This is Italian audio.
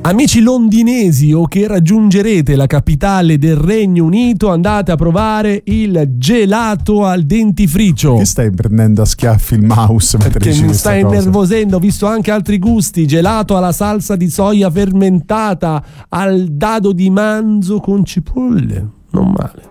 Amici londinesi o che raggiungerete la capitale del Regno Unito, andate a provare il gelato al dentifricio. Che stai prendendo a schiaffi il mouse mentre Perché dici mi questa stai cosa? innervosendo. Ho visto anche altri gusti: gelato alla salsa di soia fermentata, al dado di manzo con cipolle. Non male.